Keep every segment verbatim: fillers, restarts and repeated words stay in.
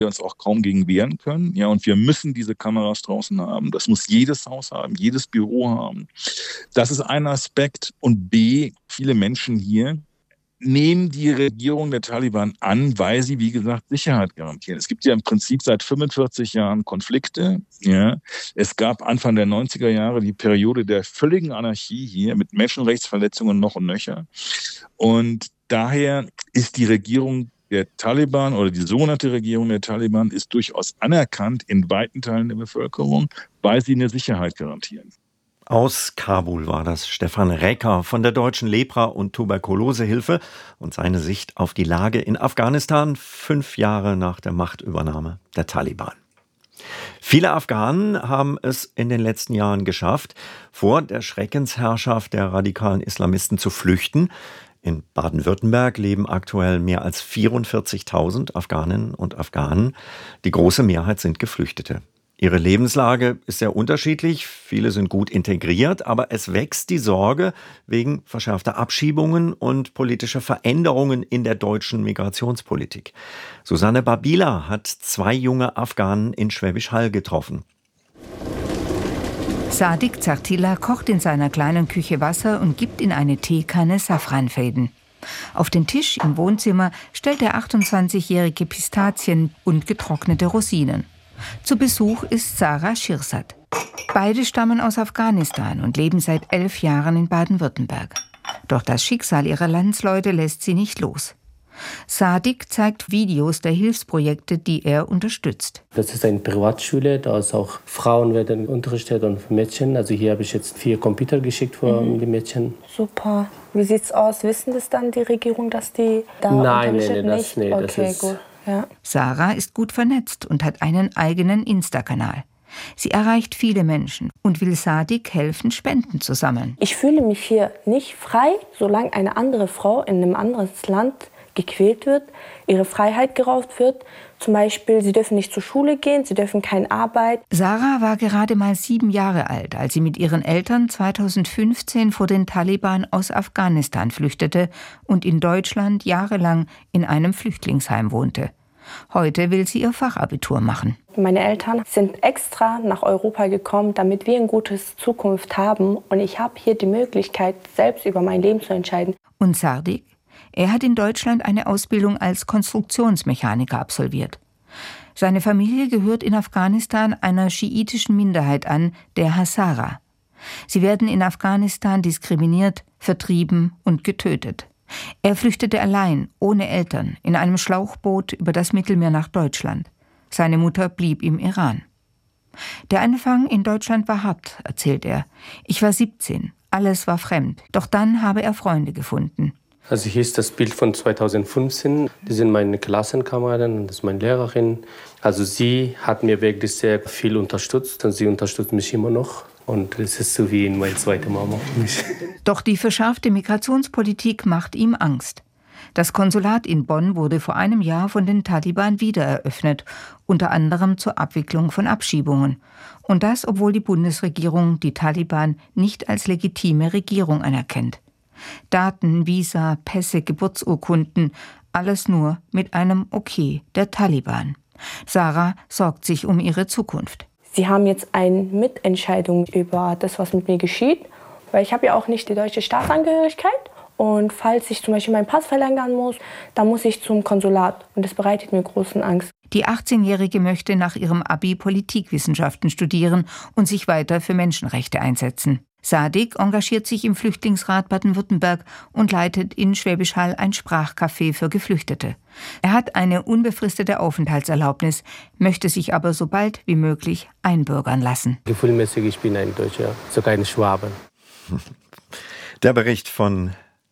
wir uns auch kaum gegen wehren können. Ja, und wir müssen diese Kameras draußen haben. Das muss jedes Haus haben, jedes Büro haben. Das ist ein Aspekt. Und B, viele Menschen hier nehmen die Regierung der Taliban an, weil sie, wie gesagt, Sicherheit garantieren. Es gibt ja im Prinzip seit fünfundvierzig Jahren Konflikte. Ja. Es gab Anfang der neunziger Jahre die Periode der völligen Anarchie hier mit Menschenrechtsverletzungen noch und nöcher. Und daher ist die Regierung der Taliban oder die sogenannte Regierung der Taliban ist durchaus anerkannt in weiten Teilen der Bevölkerung, weil sie eine Sicherheit garantieren. Aus Kabul war das Stefan Recker von der Deutschen Lepra- und Tuberkulosehilfe und seine Sicht auf die Lage in Afghanistan fünf Jahre nach der Machtübernahme der Taliban. Viele Afghanen haben es in den letzten Jahren geschafft, vor der Schreckensherrschaft der radikalen Islamisten zu flüchten. In Baden-Württemberg leben aktuell mehr als vierundvierzigtausend Afghaninnen und Afghanen. Die große Mehrheit sind Geflüchtete. Ihre Lebenslage ist sehr unterschiedlich, viele sind gut integriert, aber es wächst die Sorge wegen verschärfter Abschiebungen und politischer Veränderungen in der deutschen Migrationspolitik. Susanne Babila hat zwei junge Afghanen in Schwäbisch Hall getroffen. Sadiq Zartila kocht in seiner kleinen Küche Wasser und gibt in eine Teekanne Safranfäden. Auf den Tisch im Wohnzimmer stellt der achtundzwanzigjährige Pistazien und getrocknete Rosinen. Zu Besuch ist Sarah Shirsat. Beide stammen aus Afghanistan und leben seit elf Jahren in Baden-Württemberg. Doch das Schicksal ihrer Landsleute lässt sie nicht los. Sadiq zeigt Videos der Hilfsprojekte, die er unterstützt. Das ist eine Privatschule, da ist auch Frauen werden unterrichtet und Mädchen. Also hier habe ich jetzt vier Computer geschickt für mhm. die Mädchen. Super. Wie sieht's aus? Wissen das dann die Regierung, dass die da nein, unterrichtet? Nein, nein, das, nee, okay, das ist... gut. Ja. Sarah ist gut vernetzt und hat einen eigenen Insta-Kanal. Sie erreicht viele Menschen und will Sadiq helfen, Spenden zu sammeln. Ich fühle mich hier nicht frei, solange eine andere Frau in einem anderen Land gequält wird, ihre Freiheit geraubt wird. Zum Beispiel, sie dürfen nicht zur Schule gehen, sie dürfen keine Arbeit. Sarah war gerade mal sieben Jahre alt, als sie mit ihren Eltern zweitausendfünfzehn vor den Taliban aus Afghanistan flüchtete und in Deutschland jahrelang in einem Flüchtlingsheim wohnte. Heute will sie ihr Fachabitur machen. Meine Eltern sind extra nach Europa gekommen, damit wir eine gute Zukunft haben. Und ich habe hier die Möglichkeit, selbst über mein Leben zu entscheiden. Und Sadiq? Er hat in Deutschland eine Ausbildung als Konstruktionsmechaniker absolviert. Seine Familie gehört in Afghanistan einer schiitischen Minderheit an, der Hazara. Sie werden in Afghanistan diskriminiert, vertrieben und getötet. Er flüchtete allein, ohne Eltern, in einem Schlauchboot über das Mittelmeer nach Deutschland. Seine Mutter blieb im Iran. Der Anfang in Deutschland war hart, erzählt er. Ich war siebzehn, alles war fremd. Doch dann habe er Freunde gefunden. Also hier ist das Bild von zweitausendfünfzehn. Die sind meine Klassenkameraden und das ist meine Lehrerin. Also sie hat mir wirklich sehr viel unterstützt und sie unterstützt mich immer noch. Und es ist so wie meine zweite Mama für mich. Doch die verschärfte Migrationspolitik macht ihm Angst. Das Konsulat in Bonn wurde vor einem Jahr von den Taliban wieder eröffnet, unter anderem zur Abwicklung von Abschiebungen. Und das, obwohl die Bundesregierung die Taliban nicht als legitime Regierung anerkennt. Daten, Visa, Pässe, Geburtsurkunden, alles nur mit einem Okay der Taliban. Sarah sorgt sich um ihre Zukunft. Sie haben jetzt eine Mitentscheidung über das, was mit mir geschieht. Weil ich habe ja auch nicht die deutsche Staatsangehörigkeit. Und falls ich zum Beispiel meinen Pass verlängern muss, dann muss ich zum Konsulat. Und das bereitet mir großen Angst. Die achtzehnjährige möchte nach ihrem Abi Politikwissenschaften studieren und sich weiter für Menschenrechte einsetzen. Sadiq engagiert sich im Flüchtlingsrat Baden-Württemberg und leitet in Schwäbisch Hall ein Sprachcafé für Geflüchtete. Er hat eine unbefristete Aufenthaltserlaubnis, möchte sich aber so bald wie möglich einbürgern lassen. Gefühlmäßig, ich bin ein Deutscher, sogar ein Schwabe. Der Bericht von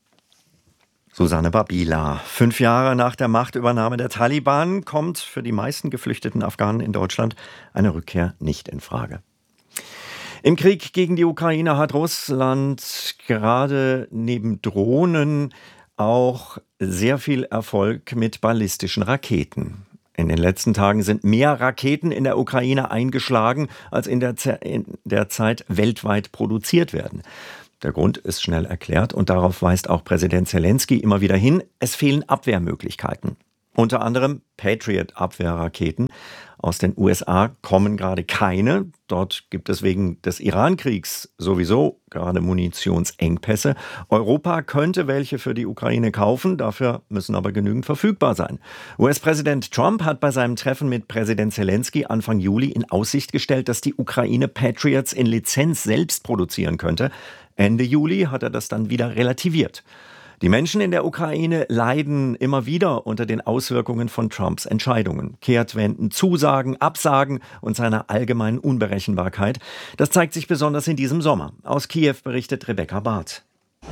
Susanne Babila. Fünf Jahre nach der Machtübernahme der Taliban kommt für die meisten geflüchteten Afghanen in Deutschland eine Rückkehr nicht in Frage. Im Krieg gegen die Ukraine hat Russland gerade neben Drohnen auch sehr viel Erfolg mit ballistischen Raketen. In den letzten Tagen sind mehr Raketen in der Ukraine eingeschlagen, als in der, Ze- in der Zeit weltweit produziert werden. Der Grund ist schnell erklärt und darauf weist auch Präsident Zelensky immer wieder hin. Es fehlen Abwehrmöglichkeiten. Unter anderem Patriot-Abwehrraketen. Aus den U S A kommen gerade keine. Dort gibt es wegen des Iran-Kriegs sowieso gerade Munitionsengpässe. Europa könnte welche für die Ukraine kaufen, dafür müssen aber genügend verfügbar sein. U S-Präsident Trump hat bei seinem Treffen mit Präsident Zelensky Anfang Juli in Aussicht gestellt, dass die Ukraine Patriots in Lizenz selbst produzieren könnte. Ende Juli hat er das dann wieder relativiert. Die Menschen in der Ukraine leiden immer wieder unter den Auswirkungen von Trumps Entscheidungen. Kehrtwenden, Zusagen, Absagen und seiner allgemeinen Unberechenbarkeit. Das zeigt sich besonders in diesem Sommer. Aus Kiew berichtet Rebecca Barth.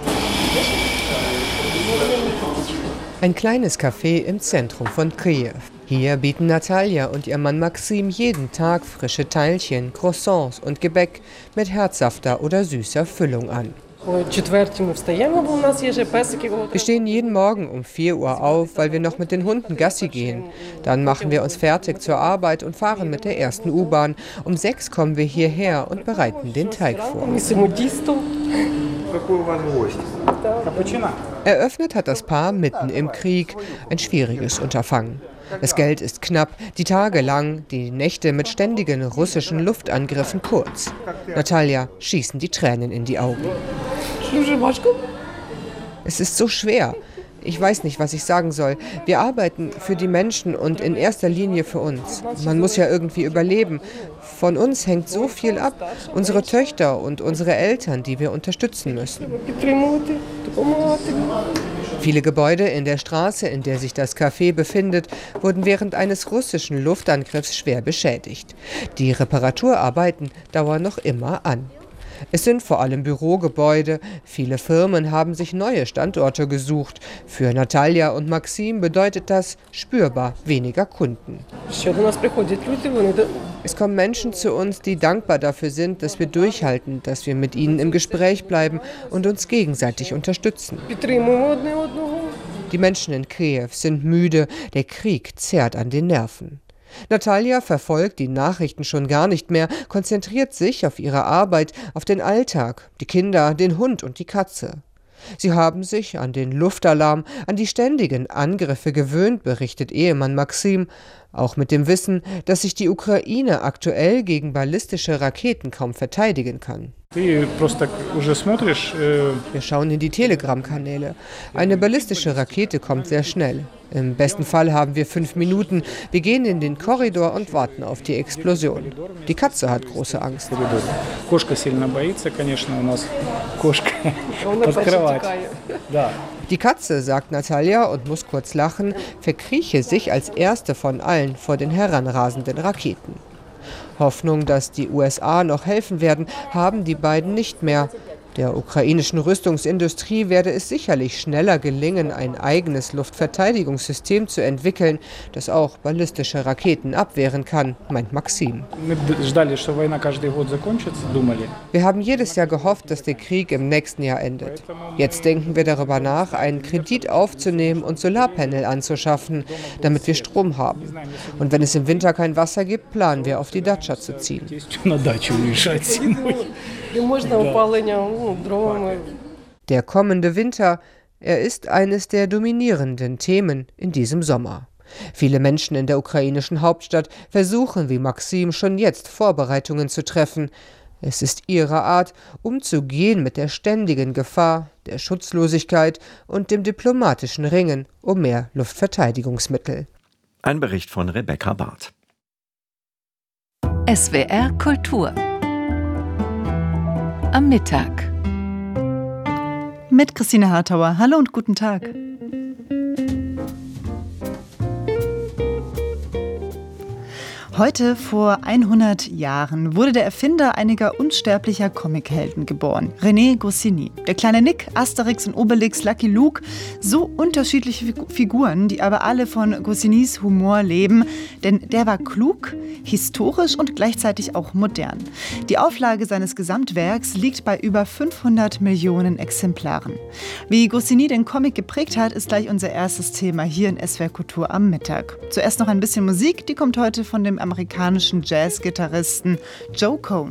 Ein kleines Café im Zentrum von Kiew. Hier bieten Natalia und ihr Mann Maxim jeden Tag frische Teilchen, Croissants und Gebäck mit herzhafter oder süßer Füllung an. Wir stehen jeden Morgen um vier Uhr auf, weil wir noch mit den Hunden Gassi gehen. Dann machen wir uns fertig zur Arbeit und fahren mit der ersten U-Bahn. Um sechs kommen wir hierher und bereiten den Teig vor. Eröffnet hat das Paar mitten im Krieg. Ein schwieriges Unterfangen. Das Geld ist knapp, die Tage lang, die Nächte mit ständigen russischen Luftangriffen kurz. Natalia schießen die Tränen in die Augen. Es ist so schwer. Ich weiß nicht, was ich sagen soll. Wir arbeiten für die Menschen und in erster Linie für uns. Man muss ja irgendwie überleben. Von uns hängt so viel ab. Unsere Töchter und unsere Eltern, die wir unterstützen müssen. Viele Gebäude in der Straße, in der sich das Café befindet, wurden während eines russischen Luftangriffs schwer beschädigt. Die Reparaturarbeiten dauern noch immer an. Es sind vor allem Bürogebäude. Viele Firmen haben sich neue Standorte gesucht. Für Natalia und Maxim bedeutet das spürbar weniger Kunden. Es kommen Menschen zu uns, die dankbar dafür sind, dass wir durchhalten, dass wir mit ihnen im Gespräch bleiben und uns gegenseitig unterstützen. Die Menschen in Kiew sind müde. Der Krieg zerrt an den Nerven. Natalia verfolgt die Nachrichten schon gar nicht mehr, konzentriert sich auf ihre Arbeit, auf den Alltag, die Kinder, den Hund und die Katze. Sie haben sich an den Luftalarm, an die ständigen Angriffe gewöhnt, berichtet Ehemann Maxim, auch mit dem Wissen, dass sich die Ukraine aktuell gegen ballistische Raketen kaum verteidigen kann. Wir schauen in die Telegram-Kanäle. Eine ballistische Rakete kommt sehr schnell. Im besten Fall haben wir fünf Minuten. Wir gehen in den Korridor und warten auf die Explosion. Die Katze hat große Angst. Die Katze, sagt Natalia und muss kurz lachen, verkrieche sich als erste von allen vor den heranrasenden Raketen. Hoffnung, dass die U S A noch helfen werden, haben die beiden nicht mehr. Der ukrainischen Rüstungsindustrie werde es sicherlich schneller gelingen, ein eigenes Luftverteidigungssystem zu entwickeln, das auch ballistische Raketen abwehren kann, meint Maxim. Wir haben jedes Jahr gehofft, dass der Krieg im nächsten Jahr endet. Jetzt denken wir darüber nach, einen Kredit aufzunehmen und Solarpanel anzuschaffen, damit wir Strom haben. Und wenn es im Winter kein Wasser gibt, planen wir, auf die Datscha zu ziehen. Der kommende Winter, er ist eines der dominierenden Themen in diesem Sommer. Viele Menschen in der ukrainischen Hauptstadt versuchen wie Maxim schon jetzt Vorbereitungen zu treffen. Es ist ihre Art, umzugehen mit der ständigen Gefahr, der Schutzlosigkeit und dem diplomatischen Ringen um mehr Luftverteidigungsmittel. Ein Bericht von Rebecca Barth. S W R Kultur am Mittag. Mit Christine Hartauer. Hallo und guten Tag. Heute vor hundert Jahren wurde der Erfinder einiger unsterblicher Comichelden geboren, René Goscinny. Der kleine Nick, Asterix und Obelix, Lucky Luke, so unterschiedliche Figuren, die aber alle von Goscinnys Humor leben, denn der war klug, historisch und gleichzeitig auch modern. Die Auflage seines Gesamtwerks liegt bei über fünfhundert Millionen Exemplaren. Wie Goscinny den Comic geprägt hat, ist gleich unser erstes Thema hier in S W R Kultur am Mittag. Zuerst noch ein bisschen Musik, die kommt heute von dem amerikanischen Jazz-Gitarristen Joe Cohn.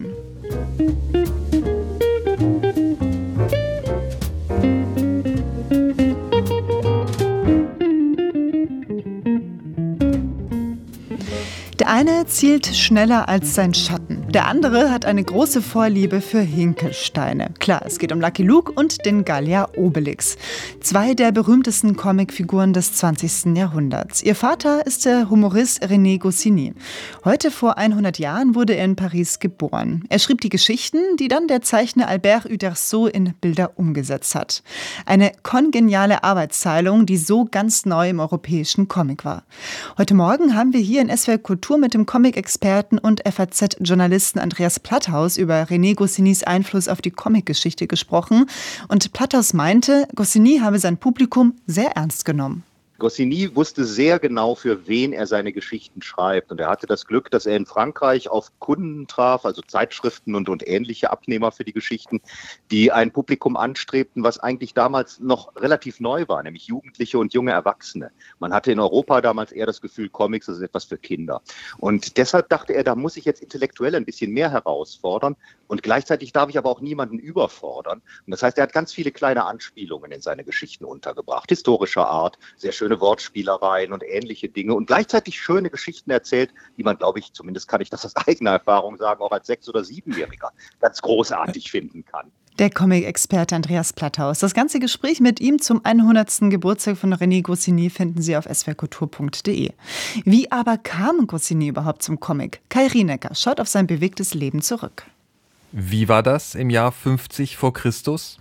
Der eine zielt schneller als sein Schatten. Der andere hat eine große Vorliebe für Hinkelsteine. Klar, es geht um Lucky Luke und den Gallier Obelix. Zwei der berühmtesten Comicfiguren des zwanzigsten Jahrhunderts. Ihr Vater ist der Humorist René Goscinny. Heute vor hundert Jahren wurde er in Paris geboren. Er schrieb die Geschichten, die dann der Zeichner Albert Uderzo in Bilder umgesetzt hat. Eine kongeniale Arbeitsteilung, die so ganz neu im europäischen Comic war. Heute Morgen haben wir hier in S W R Kultur mit dem Comic-Experten und F A Z-Journalisten Andreas Platthaus über René Goscinnys Einfluss auf die Comicgeschichte gesprochen. Und Platthaus meinte, Goscinny habe sein Publikum sehr ernst genommen. Goscinny wusste sehr genau, für wen er seine Geschichten schreibt. Und er hatte das Glück, dass er in Frankreich auf Kunden traf, also Zeitschriften und, und ähnliche Abnehmer für die Geschichten, die ein Publikum anstrebten, was eigentlich damals noch relativ neu war, nämlich Jugendliche und junge Erwachsene. Man hatte in Europa damals eher das Gefühl, Comics ist etwas für Kinder. Und deshalb dachte er, da muss ich jetzt intellektuell ein bisschen mehr herausfordern. Und gleichzeitig darf ich aber auch niemanden überfordern. Und das heißt, er hat ganz viele kleine Anspielungen in seine Geschichten untergebracht, historischer Art, sehr schön schöne Wortspielereien und ähnliche Dinge und gleichzeitig schöne Geschichten erzählt, die man, glaube ich, zumindest kann ich das aus eigener Erfahrung sagen, auch als Sechs- oder Siebenjähriger ganz großartig finden kann. Der Comic-Experte Andreas Platthaus. Das ganze Gespräch mit ihm zum hundertsten Geburtstag von René Goscinny finden Sie auf s w r kultur punkt d e. Wie aber kam Goscinny überhaupt zum Comic? Kai Rienecker schaut auf sein bewegtes Leben zurück. Wie war das im Jahr fünfzig vor Christus?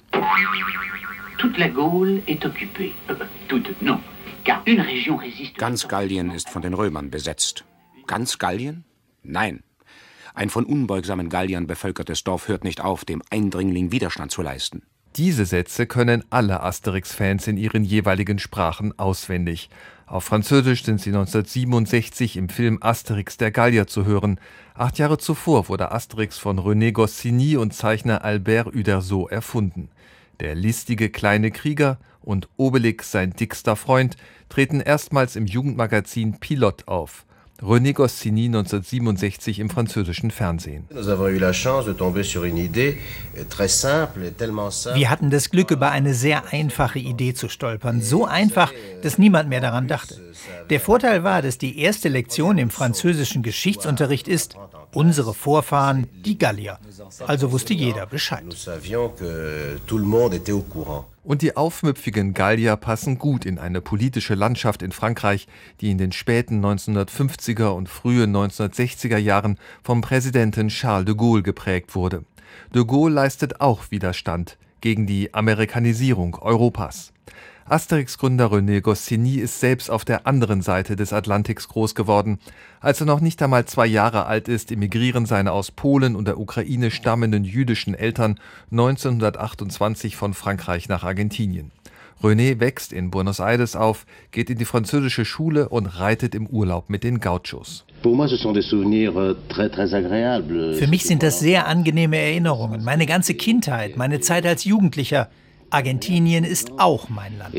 Ganz Gallien ist von den Römern besetzt. Ganz Gallien? Nein. Ein von unbeugsamen Galliern bevölkertes Dorf hört nicht auf, dem Eindringling Widerstand zu leisten. Diese Sätze können alle Asterix-Fans in ihren jeweiligen Sprachen auswendig. Auf Französisch sind sie neunzehnhundertsiebenundsechzig im Film Asterix der Gallier zu hören. Acht Jahre zuvor wurde Asterix von René Goscinny und Zeichner Albert Uderzo erfunden. Der listige kleine Krieger und Obelix, sein dickster Freund, treten erstmals im Jugendmagazin Pilote auf. René Goscinny neunzehnhundertsiebenundsechzig im französischen Fernsehen. Wir hatten das Glück, über eine sehr einfache Idee zu stolpern. So einfach, dass niemand mehr daran dachte. Der Vorteil war, dass die erste Lektion im französischen Geschichtsunterricht ist: unsere Vorfahren, die Gallier. Also wusste jeder Bescheid. Und die aufmüpfigen Gallier passen gut in eine politische Landschaft in Frankreich, die in den späten neunzehnhundertfünfziger und frühen neunzehnhundertsechziger Jahren vom Präsidenten Charles de Gaulle geprägt wurde. De Gaulle leistet auch Widerstand gegen die Amerikanisierung Europas. Asterix-Gründer René Goscinny ist selbst auf der anderen Seite des Atlantiks groß geworden. Als er noch nicht einmal zwei Jahre alt ist, emigrieren seine aus Polen und der Ukraine stammenden jüdischen Eltern neunzehnhundertachtundzwanzig von Frankreich nach Argentinien. René wächst in Buenos Aires auf, geht in die französische Schule und reitet im Urlaub mit den Gauchos. Für mich sind das sehr angenehme Erinnerungen. Meine ganze Kindheit, meine Zeit als Jugendlicher. Argentinien ist auch mein Land.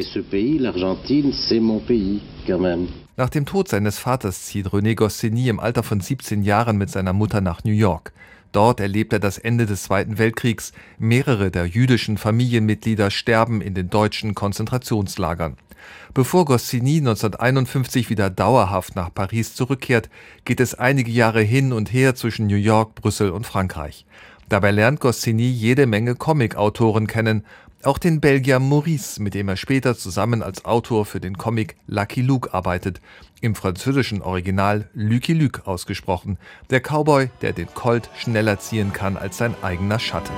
Nach dem Tod seines Vaters zieht René Goscinny im Alter von siebzehn Jahren mit seiner Mutter nach New York. Dort erlebt er das Ende des Zweiten Weltkriegs. Mehrere der jüdischen Familienmitglieder sterben in den deutschen Konzentrationslagern. Bevor Goscinny neunzehnhunderteinundfünfzig wieder dauerhaft nach Paris zurückkehrt, geht es einige Jahre hin und her zwischen New York, Brüssel und Frankreich. Dabei lernt Goscinny jede Menge Comic-Autoren kennen, auch den Belgier Maurice, mit dem er später zusammen als Autor für den Comic Lucky Luke arbeitet, im französischen Original Lucky Luke ausgesprochen, der Cowboy, der den Colt schneller ziehen kann als sein eigener Schatten.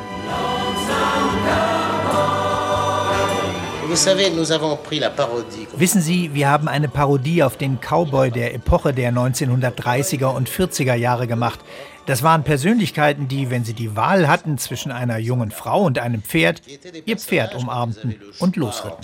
Wissen Sie, wir haben eine Parodie auf den Cowboy der Epoche der neunzehnhundertdreißiger und vierziger Jahre gemacht. Das waren Persönlichkeiten, die, wenn sie die Wahl hatten zwischen einer jungen Frau und einem Pferd, ihr Pferd umarmten und losritten.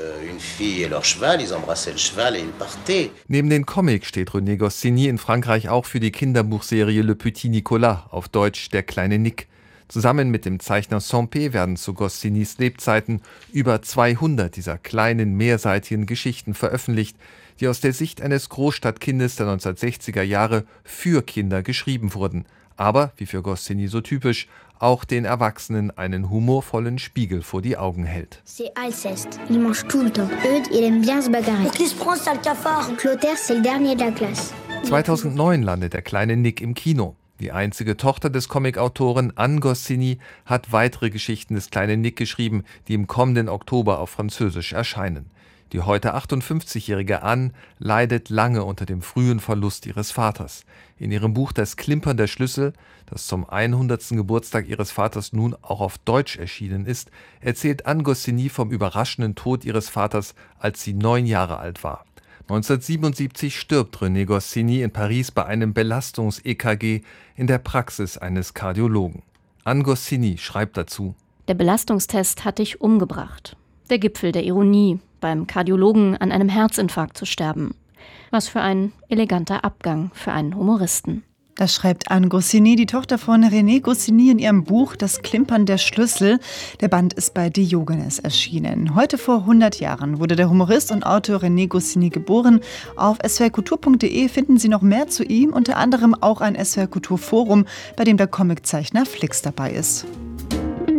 Neben den Comics steht René Goscinny in Frankreich auch für die Kinderbuchserie Le Petit Nicolas, auf Deutsch Der kleine Nick. Zusammen mit dem Zeichner Sampé werden zu Goscinnys Lebzeiten über zweihundert dieser kleinen, mehrseitigen Geschichten veröffentlicht, die aus der Sicht eines Großstadtkindes der neunzehnhundertsechziger Jahre für Kinder geschrieben wurden, aber, wie für Goscinny so typisch, auch den Erwachsenen einen humorvollen Spiegel vor die Augen hält. C'est Alceste. Il mange tout le temps. Eudes, il aime bien se bagarrer. Donc il se prend ça le cafard. Clotaire, c'est le dernier de la classe. zweitausendneun landet der kleine Nick im Kino. Die einzige Tochter des Comicautoren Anne Goscinny hat weitere Geschichten des kleinen Nick geschrieben, die im kommenden Oktober auf Französisch erscheinen. Die heute achtundfünfzigjährige Anne leidet lange unter dem frühen Verlust ihres Vaters. In ihrem Buch Das Klimpern der Schlüssel, das zum hundertsten Geburtstag ihres Vaters nun auch auf Deutsch erschienen ist, erzählt Anne Goscinny vom überraschenden Tod ihres Vaters, als sie neun Jahre alt war. neunzehnhundertsiebenundsiebzig stirbt René Goscinny in Paris bei einem Belastungs-E K G in der Praxis eines Kardiologen. Anne Goscinny schreibt dazu: Der Belastungstest hat dich umgebracht. Der Gipfel der Ironie, beim Kardiologen an einem Herzinfarkt zu sterben. Was für ein eleganter Abgang für einen Humoristen. Das schreibt Anne Goscinny, die Tochter von René Goscinny, in ihrem Buch Das Klimpern der Schlüssel. Der Band ist bei Diogenes erschienen. Heute vor hundert Jahren wurde der Humorist und Autor René Goscinny geboren. Auf s w r kultur punkt d e finden Sie noch mehr zu ihm, unter anderem auch ein S W R Kultur Forum, bei dem der Comiczeichner Flix dabei ist.